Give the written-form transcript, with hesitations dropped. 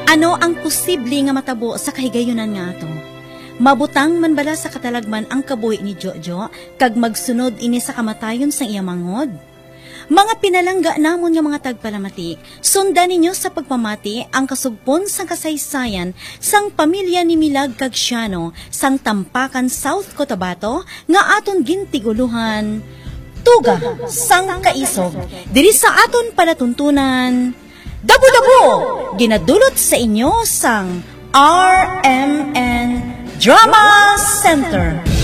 Ano ang posible nga matabo sa kahigayunan nga ato? Mabutang man bala sa katalagman ang kabuhi ni Jojo, kag magsunod ini sa kamatayon sang iya mangod? Mga pinalangga namon nga mga tagpalamatik, sundan ninyo sa pagpamati ang kasugpon sang kasaysayan sang pamilya ni Milag Cagciano sang Tampakan, South Cotabato nga aton gintiguluhan. Tuga sang kaisog, diri sa aton palatuntunan. Dabo-dabo, ginadulot sa inyo sang RMN Drama Center.